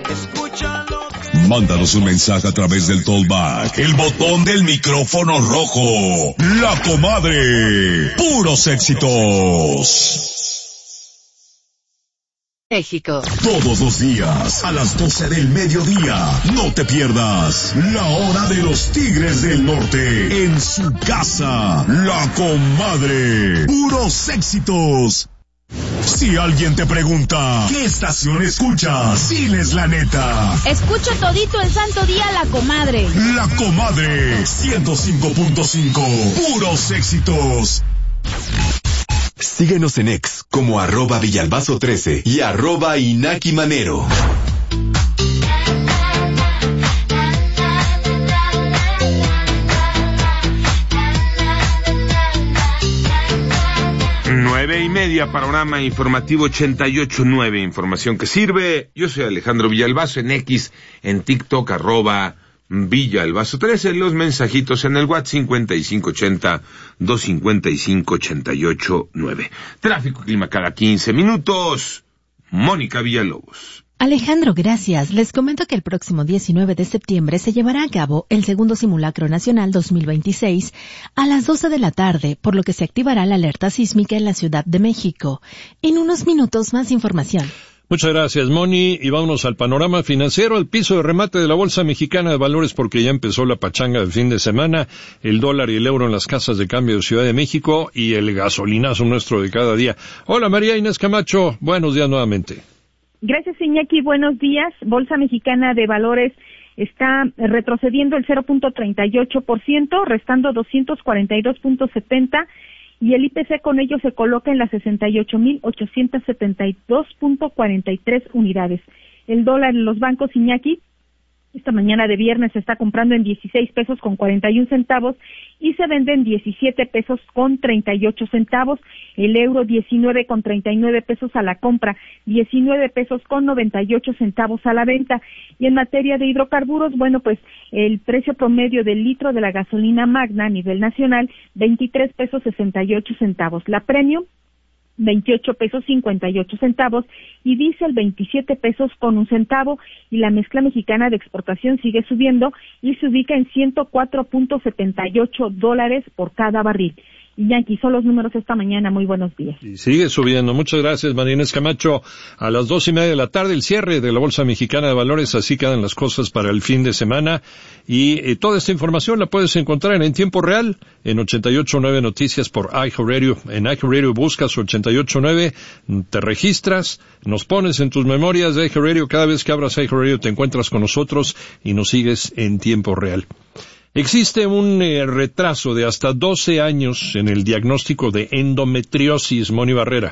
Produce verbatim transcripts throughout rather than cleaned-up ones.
Mándanos un mensaje a través del Tollback, el botón del micrófono rojo. La Comadre. Puros éxitos. México. Todos los días, a las doce del mediodía, no te pierdas La Hora de los Tigres del Norte, en su casa, La Comadre. Puros éxitos. Si alguien te pregunta, ¿qué estación escuchas? Diles la neta. Escucho todito el santo día La Comadre. La Comadre, ciento cinco punto cinco. Puros éxitos. Síguenos en X como arroba Villalbazo trece y arroba Inaki Manero. Nueve y media, panorama informativo ochenta y ocho punto nueve, información que sirve. Yo soy Alejandro Villalbazo, en X, en TikTok, arroba Villalbazo trece, los mensajitos en el WhatsApp cincuenta y cinco ochenta, doscientos cincuenta y cinco, ochenta y ocho nueve. Tráfico, clima cada quince minutos. Mónica Villalobos. Alejandro, gracias. Les comento que el próximo diecinueve de septiembre se llevará a cabo el segundo Simulacro Nacional dos mil veintiséis a las doce de la tarde, por lo que se activará la alerta sísmica en la Ciudad de México. En unos minutos más información. Muchas gracias, Moni, y vámonos al panorama financiero, al piso de remate de la Bolsa Mexicana de Valores, porque ya empezó la pachanga del fin de semana, el dólar y el euro en las casas de cambio de Ciudad de México y el gasolinazo nuestro de cada día. Hola, María Inés Camacho, buenos días nuevamente. Gracias, Iñaki, buenos días. Bolsa Mexicana de Valores está retrocediendo el cero punto treinta y ocho por ciento, restando doscientos cuarenta y dos punto setenta, y el I P C con ello se coloca en las sesenta y ocho mil ochocientos setenta y dos punto cuarenta y tres unidades. El dólar en los bancos, Iñaki, esta mañana de viernes se está comprando en dieciséis pesos con cuarenta y un centavos y se vende en diecisiete pesos con treinta y ocho centavos. El euro diecinueve con treinta y nueve pesos a la compra, diecinueve pesos con noventa y ocho centavos a la venta. Y en materia de hidrocarburos, bueno, pues el precio promedio del litro de la gasolina magna a nivel nacional, veintitrés pesos sesenta y ocho centavos. La premium, veintiocho pesos cincuenta y ocho centavos, y diésel veintisiete pesos con un centavo, y la mezcla mexicana de exportación sigue subiendo y se ubica en ciento cuatro punto setenta y ocho dólares por cada barril. Y Yankee, son los números esta mañana. Muy buenos días. Y sigue subiendo. Muchas gracias, María Inés Camacho. A las dos y media de la tarde, el cierre de la Bolsa Mexicana de Valores. Así quedan las cosas para el fin de semana. Y eh, toda esta información la puedes encontrar en tiempo real en ochenta y ocho punto nueve Noticias por iHeartRadio. En iHeartRadio buscas ochenta y ocho punto nueve, te registras, nos pones en tus memorias de iHeartRadio. Cada vez que abras iHeartRadio te encuentras con nosotros y nos sigues en tiempo real. Existe un eh, retraso de hasta doce años en el diagnóstico de endometriosis, Moni Barrera.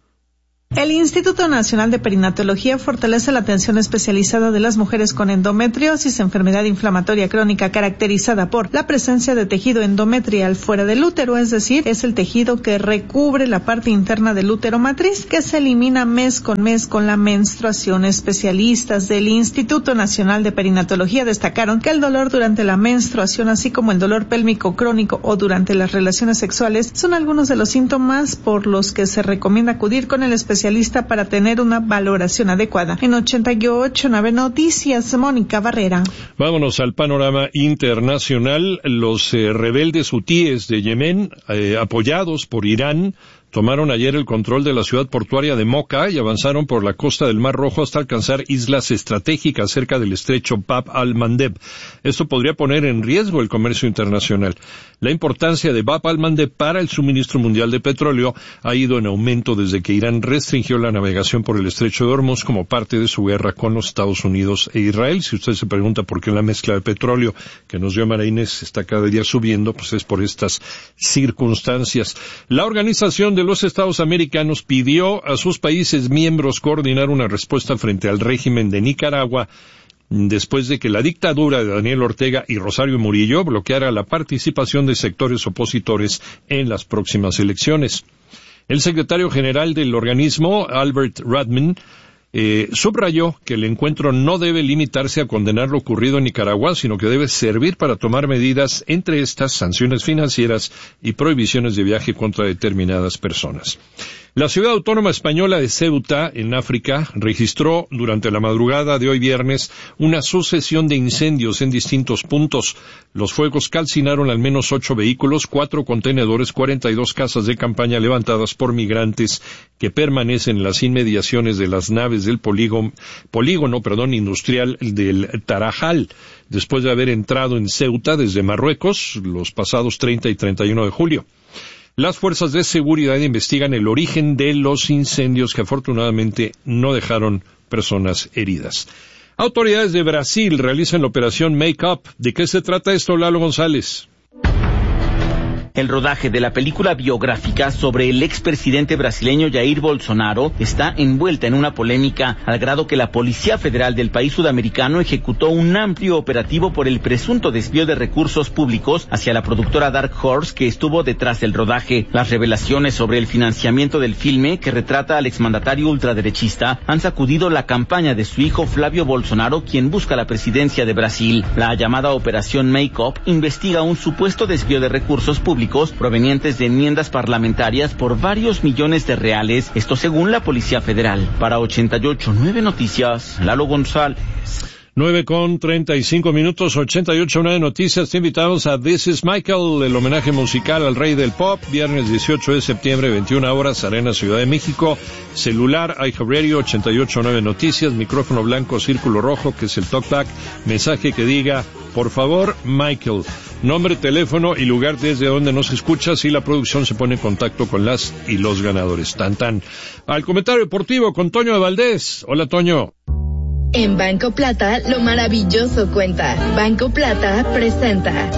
El Instituto Nacional de Perinatología fortalece la atención especializada de las mujeres con endometriosis, enfermedad inflamatoria crónica caracterizada por la presencia de tejido endometrial fuera del útero, es decir, es el tejido que recubre la parte interna del útero matriz, que se elimina mes con mes con la menstruación. Especialistas del Instituto Nacional de Perinatología destacaron que el dolor durante la menstruación, así como el dolor pélvico crónico o durante las relaciones sexuales, son algunos de los síntomas por los que se recomienda acudir con el especialista especialista para tener una valoración adecuada. En ochenta y ocho punto nueve Noticias, Mónica Barrera. Vámonos al panorama internacional. Los eh, rebeldes hutíes de Yemen, eh, apoyados por Irán, tomaron ayer el control de la ciudad portuaria de Mocha y avanzaron por la costa del Mar Rojo hasta alcanzar islas estratégicas cerca del estrecho Bab al-Mandeb. Esto podría poner en riesgo el comercio internacional. La importancia de Bab al-Mandeb para el suministro mundial de petróleo ha ido en aumento desde que Irán restringió la navegación por el estrecho de Hormuz como parte de su guerra con los Estados Unidos e Israel. Si usted se pregunta por qué la mezcla de petróleo que nos dio María Inés está cada día subiendo, pues es por estas circunstancias. La Organización de los Estados Americanos pidió a sus países miembros coordinar una respuesta frente al régimen de Nicaragua después de que la dictadura de Daniel Ortega y Rosario Murillo bloqueara la participación de sectores opositores en las próximas elecciones. El secretario general del organismo, Albert Radman, Eh, subrayó que el encuentro no debe limitarse a condenar lo ocurrido en Nicaragua, sino que debe servir para tomar medidas, entre estas sanciones financieras y prohibiciones de viaje contra determinadas personas. La ciudad autónoma española de Ceuta, en África, registró durante la madrugada de hoy viernes una sucesión de incendios en distintos puntos. Los fuegos calcinaron al menos ocho vehículos, cuatro contenedores, cuarenta y dos casas de campaña levantadas por migrantes que permanecen en las inmediaciones de las naves del polígono, polígono perdón, industrial del Tarajal, después de haber entrado en Ceuta desde Marruecos los pasados treinta y treinta y uno de julio. Las fuerzas de seguridad investigan el origen de los incendios que afortunadamente no dejaron personas heridas. Autoridades de Brasil realizan la operación Make Up. ¿De qué se trata esto, Lalo González? El rodaje de la película biográfica sobre el expresidente brasileño Jair Bolsonaro está envuelta en una polémica al grado que la Policía Federal del país sudamericano ejecutó un amplio operativo por el presunto desvío de recursos públicos hacia la productora Dark Horse que estuvo detrás del rodaje. Las revelaciones sobre el financiamiento del filme, que retrata al exmandatario ultraderechista, han sacudido la campaña de su hijo Flavio Bolsonaro, quien busca la presidencia de Brasil. La llamada Operación Make Up investiga un supuesto desvío de recursos públicos provenientes de enmiendas parlamentarias por varios millones de reales, esto según la Policía Federal. Para ochenta y ocho punto nueve Noticias, Lalo González. nueve con treinta y cinco minutos, ochenta y ocho punto nueve Noticias. Te invitamos a This is Michael, el homenaje musical al rey del pop, viernes dieciocho de septiembre, veintiuna horas, Arena Ciudad de México. Celular, iHeartRadio, ochenta y ocho punto nueve Noticias, micrófono blanco, círculo rojo, que es el talkback, mensaje que diga, por favor, Michael. Nombre, teléfono y lugar desde donde nos escuchas, y la producción se pone en contacto con las y los ganadores. Tan tan. Al comentario deportivo con Toño de Valdés. Hola, Toño. En Banco Plata, lo maravilloso cuenta. Banco Plata presenta.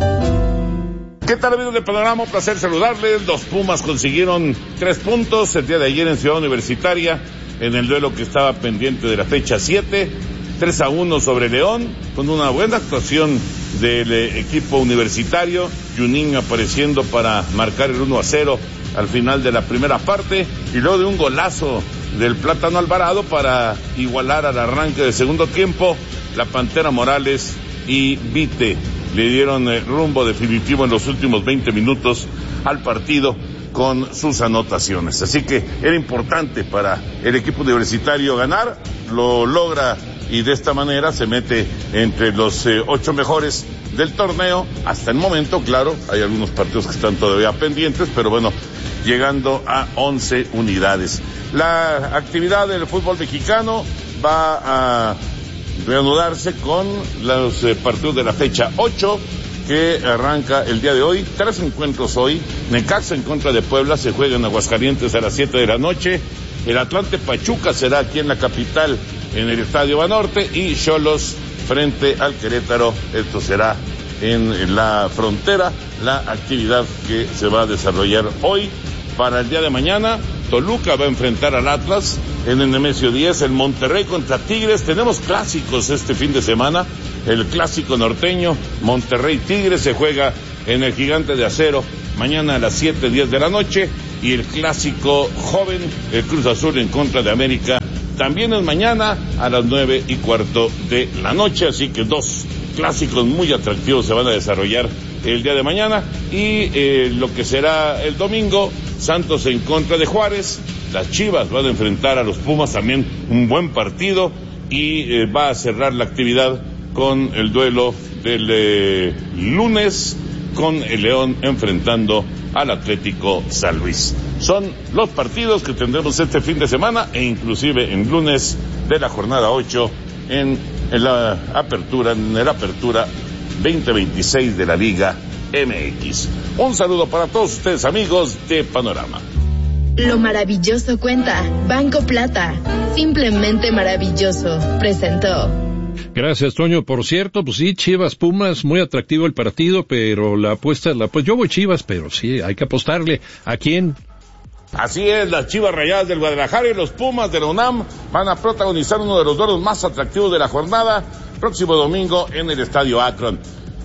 ¿Qué tal, amigos del Panorama? Un placer saludarles. Los Pumas consiguieron tres puntos el día de ayer en Ciudad Universitaria, en el duelo que estaba pendiente de la fecha siete. tres a uno sobre León, con una buena actuación del eh, equipo universitario. Junín apareciendo para marcar el uno a cero al final de la primera parte, y luego de un golazo del Plátano Alvarado para igualar al arranque del segundo tiempo. La Pantera Morales y Vite le dieron eh, rumbo definitivo en los últimos veinte minutos al partido con sus anotaciones. Así que era importante para el equipo universitario ganar, lo logra, y de esta manera se mete entre los eh, ocho mejores del torneo hasta el momento. Claro, hay algunos partidos que están todavía pendientes, pero bueno, llegando a once unidades. La actividad del fútbol mexicano va a reanudarse con los eh, partidos de la fecha ocho, que arranca el día de hoy. Tres encuentros hoy. Necaxa en contra de Puebla se juega en Aguascalientes a las siete de la noche. El Atlante Pachuca será aquí en la capital, en el Estadio Banorte, y Xolos frente al Querétaro. Esto será en la frontera, la actividad que se va a desarrollar hoy. Para el día de mañana, Toluca va a enfrentar al Atlas en el Nemesio diez, el Monterrey contra Tigres. Tenemos clásicos este fin de semana. El clásico norteño, Monterrey Tigres, se juega en el Gigante de Acero mañana a las siete diez de la noche, y el clásico joven, el Cruz Azul en contra de América, también es mañana a las nueve y cuarto de la noche. Así que dos clásicos muy atractivos se van a desarrollar el día de mañana. Y eh, lo que será el domingo, Santos en contra de Juárez. Las Chivas van a enfrentar a los Pumas, también un buen partido, y eh, va a cerrar la actividad con el duelo del eh, lunes, con el León enfrentando al Atlético San Luis. Son los partidos que tendremos este fin de semana, e inclusive en lunes de la jornada ocho en, en la apertura, en la apertura veinte veintiséis de la Liga M X. Un saludo para todos ustedes, amigos de Panorama. Lo maravilloso cuenta. Banco Plata, simplemente maravilloso, presentó. Gracias, Toño. Por cierto, pues sí, Chivas Pumas, muy atractivo el partido, pero la apuesta, la pues yo voy Chivas, pero sí, hay que apostarle. ¿A quién? Así es, las Chivas Rayadas del Guadalajara y los Pumas de la UNAM van a protagonizar uno de los duelos más atractivos de la jornada, próximo domingo en el Estadio Akron.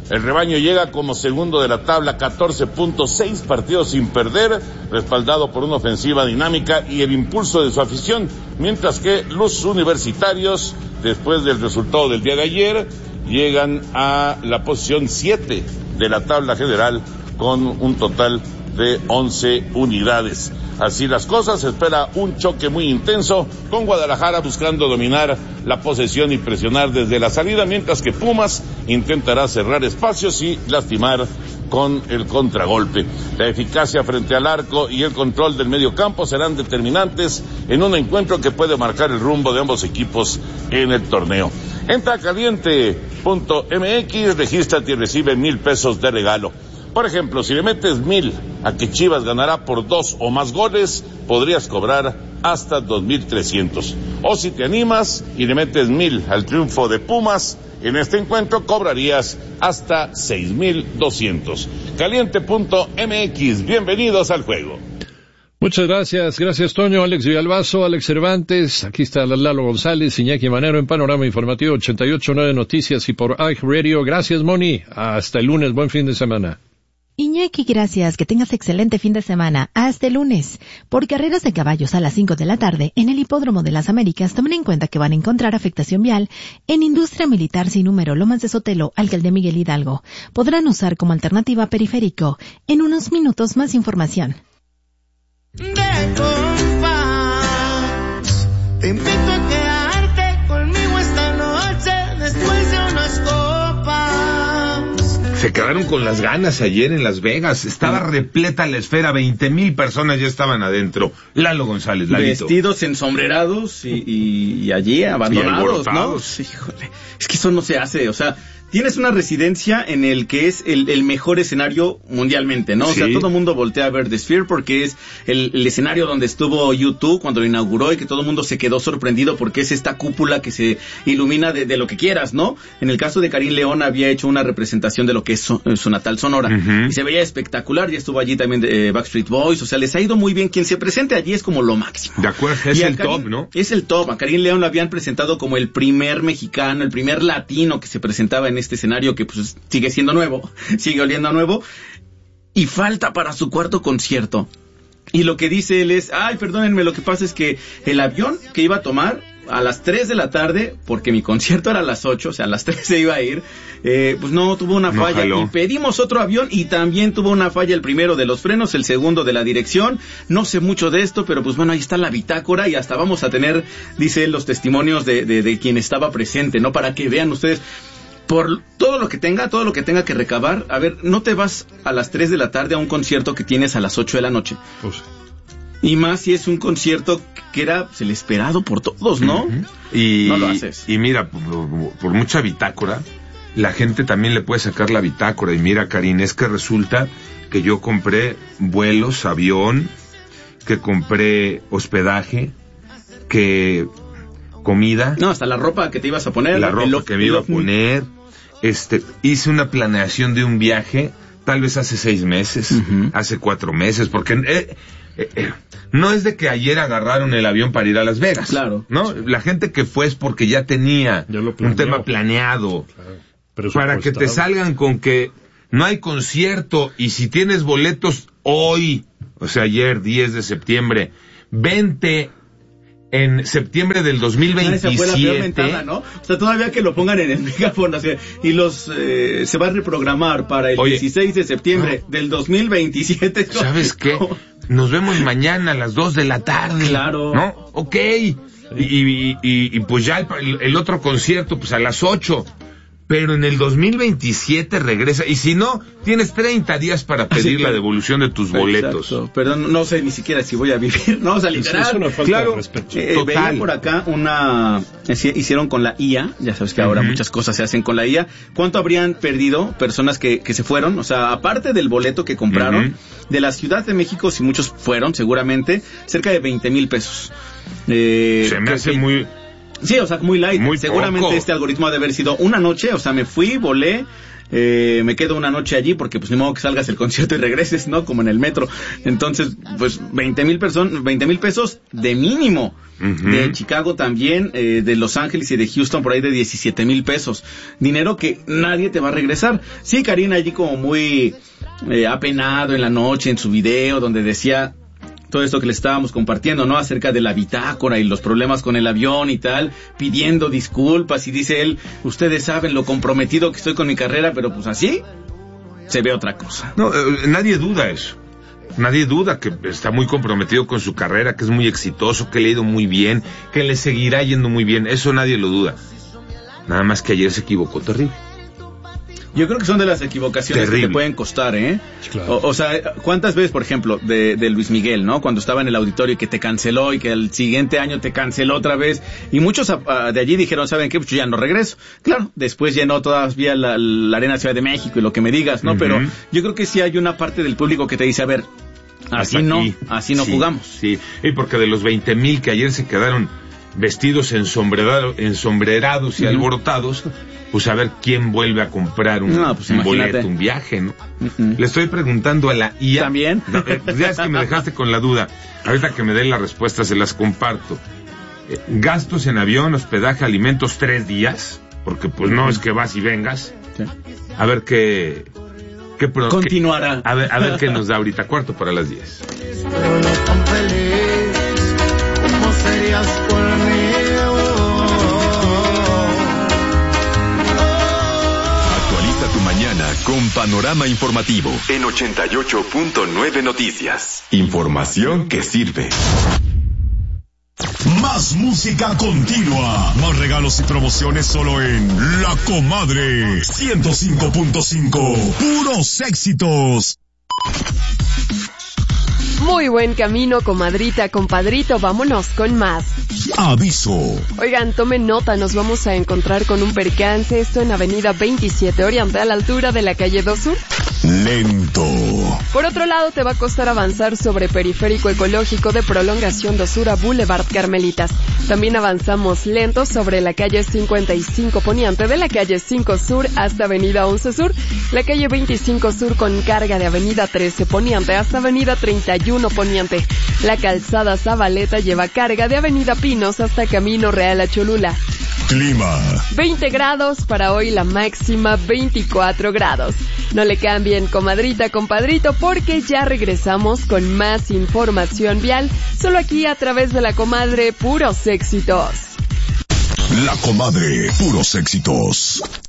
El rebaño llega como segundo de la tabla, catorce punto seis partidos sin perder, respaldado por una ofensiva dinámica y el impulso de su afición, mientras que los universitarios, después del resultado del día de ayer, llegan a la posición siete de la tabla general con un total de once unidades. Así las cosas, se espera un choque muy intenso con Guadalajara buscando dominar la posesión y presionar desde la salida, mientras que Pumas intentará cerrar espacios y lastimar con el contragolpe. La eficacia frente al arco y el control del medio campo serán determinantes en un encuentro que puede marcar el rumbo de ambos equipos en el torneo. Entra a caliente punto m x, regístrate y recibe mil pesos de regalo. Por ejemplo, si le metes mil a que Chivas ganará por dos o más goles, podrías cobrar hasta dos mil trescientos. O si te animas y le metes mil al triunfo de Pumas, en este encuentro cobrarías hasta seis mil doscientos. caliente punto m x, bienvenidos al juego. Muchas gracias, gracias Toño, Alex Villalbazo, Alex Cervantes, aquí está Lalo González, Iñaki Manero en Panorama Informativo ochenta y ocho punto nueve Noticias y por iHeartRadio. Gracias Moni, hasta el lunes, buen fin de semana. Iñaki, gracias, que tengas excelente fin de semana. Hasta el lunes. Por carreras de caballos a las cinco de la tarde, en el Hipódromo de las Américas, tomen en cuenta que van a encontrar afectación vial en Industria Militar sin número Lomas de Sotelo, Alcalde Miguel Hidalgo. Podrán usar como alternativa periférico. En unos minutos más información. De compás, te invito a quedarte conmigo esta noche después de unas copas. Se quedaron con las ganas ayer en Las Vegas. Estaba repleta la esfera, veinte mil personas ya estaban adentro. Lalo González, Lalito. Vestidos ensombrerados y, y, y allí abandonados, ¿no? Híjole, es que eso no se hace, o sea, tienes una residencia en el que es el, el mejor escenario mundialmente, ¿no? Sí. O sea, todo el mundo voltea a ver The Sphere porque es el, el escenario donde estuvo U dos cuando lo inauguró y que todo el mundo se quedó sorprendido porque es esta cúpula que se ilumina de, de lo que quieras, ¿no? En el caso de Karim León había hecho una representación de lo que es su, su natal Sonora, uh-huh. Y se veía espectacular, ya estuvo allí también de, eh, Backstreet Boys, o sea, les ha ido muy bien, quien se presente allí es como lo máximo. De acuerdo, es y el Karim, top, ¿no? Es el top, a Karim León lo habían presentado como el primer mexicano, el primer latino que se presentaba en este escenario que pues sigue siendo nuevo, sigue oliendo a nuevo, y falta para su cuarto concierto. Y lo que dice él es, ay, perdónenme, lo que pasa es que el avión que iba a tomar a las tres de la tarde, porque mi concierto era a las ocho, o sea, a las tres se iba a ir, eh, pues no, tuvo una no falla, jaló. Y pedimos otro avión, y también tuvo una falla, el primero de los frenos, el segundo de la dirección, no sé mucho de esto, pero pues bueno, ahí está la bitácora, y hasta vamos a tener, dice él, los testimonios de, de, de quien estaba presente, ¿no? Para que vean ustedes, por todo lo que tenga, todo lo que tenga que recabar, a ver, no te vas a las tres de la tarde a un concierto que tienes a las ocho de la noche. Pues. Y más si es un concierto que era pues, el esperado por todos, ¿no? Uh-huh. Y, no lo haces. Y mira, por, por mucha bitácora, la gente también le puede sacar la bitácora. Y mira, Karin, es que resulta que yo compré vuelos, avión, que compré hospedaje, que comida. No, hasta la ropa que te ibas a poner. La ropa el, que me iba a poner. Este, hice una planeación de un viaje, tal vez hace seis meses, uh-huh. hace cuatro meses, porque eh, eh, eh, no es de que ayer agarraron el avión para ir a Las Vegas. Claro. ¿No? Sí. La gente que fue es porque ya tenía ya un tema planeado. Claro. Para que te salgan con que no hay concierto y si tienes boletos hoy, o sea, ayer, diez de septiembre, vente en septiembre del dos mil veintisiete. Esa fue la peor mentada, ¿no? O sea, todavía que lo pongan en el megáfono, o sea, y los eh, se va a reprogramar para el Oye, dieciséis de septiembre no. del dos mil veintisiete. ¿Sabes qué? Nos vemos mañana a las dos de la tarde. Claro. ¿No? Ok. Sí. Y, y, y, y pues ya el, el otro concierto, pues a las ocho. Pero en el dos mil veintisiete regresa, y si no, tienes treinta días para pedir sí, la devolución de tus boletos. Exacto. Pero no, no sé ni siquiera si voy a vivir, ¿no? O sea, literal. Es una falta claro, de respeto. Eh, veía por acá una, hicieron con la I A, ya sabes que ahora uh-huh. muchas cosas se hacen con la I A. ¿Cuánto habrían perdido personas que, que se fueron? O sea, aparte del boleto que compraron, uh-huh. de la Ciudad de México, si muchos fueron, seguramente, cerca de veinte mil pesos. Eh, se me hace que, muy... Sí, o sea, muy light. Muy Seguramente poco. este algoritmo ha de haber sido una noche, o sea, me fui, volé, eh, me quedo una noche allí porque pues ni modo que salgas el concierto y regreses, ¿no? Como en el metro. Entonces, pues veinte mil personas, veinte mil pesos de mínimo. Uh-huh. De Chicago también, eh, de Los Ángeles y de Houston por ahí de diecisiete mil pesos. Dinero que nadie te va a regresar. Sí, Karina allí como muy eh, apenado en la noche en su video donde decía todo esto que le estábamos compartiendo, ¿no? Acerca de la bitácora y los problemas con el avión y tal, pidiendo disculpas y dice él, ustedes saben lo comprometido que estoy con mi carrera, pero pues así se ve otra cosa. No, eh, nadie duda eso. Nadie duda que está muy comprometido con su carrera, que es muy exitoso, que le ha ido muy bien, que le seguirá yendo muy bien. Eso nadie lo duda. Nada más que ayer se equivocó terrible. Yo creo que son de las equivocaciones terrible. Que te pueden costar, ¿eh? Claro. O, o sea, ¿cuántas veces, por ejemplo, de, de Luis Miguel, ¿no? Cuando estaba en el auditorio y que te canceló y que el siguiente año te canceló otra vez. Y muchos a, a, de allí dijeron, ¿saben qué? Pues yo ya no regreso. Claro, después llenó todavía la, la Arena Ciudad de México y lo que me digas, ¿no? Uh-huh. Pero yo creo que sí hay una parte del público que te dice, a ver, así Hasta no, aquí. así no sí, jugamos. Sí, y porque de los veinte mil que ayer se quedaron vestidos ensombrerados, ensombrerados y uh-huh. alborotados, pues a ver quién vuelve a comprar un, no, pues un boleto, un viaje, ¿no? Uh-huh. Le estoy preguntando a la I A. ¿También? No, eh, ya es que me dejaste con la duda. Ahorita que me den las respuestas se las comparto. Eh, gastos en avión, hospedaje, alimentos, tres días, porque pues no es que vas y vengas. Sí. A ver qué... qué pro, Continuará. Qué, a, ver, a ver qué nos da ahorita, cuarto para las diez. Pero no tan feliz como serías conmigo. Actualiza tu mañana con Panorama Informativo en ochenta y ocho punto nueve Noticias. Información que sirve. Más música continua. Más regalos y promociones solo en La Comadre. ciento cinco punto cinco. Puros éxitos. Muy buen camino, comadrita, compadrito, vámonos con más. Aviso. Oigan, tomen nota, nos vamos a encontrar con un percance, esto en Avenida veintisiete Oriente, a la altura de la calle dos Sur. Lento. Por otro lado, te va a costar avanzar sobre Periférico Ecológico de Prolongación dos Sur a Boulevard Carmelitas. También avanzamos lento sobre la calle cincuenta y cinco Poniente, de la calle cinco Sur hasta Avenida once Sur, la calle veinticinco Sur con carga de Avenida trece Poniente hasta Avenida treinta y uno Poniente. La calzada Zabaleta lleva carga de Avenida Pinos hasta Camino Real a Cholula. Clima. veinte grados para hoy, la máxima veinticuatro grados. No le cambien, comadrita, compadrito, porque ya regresamos con más información vial, solo aquí a través de La Comadre, puros éxitos. La Comadre, puros éxitos.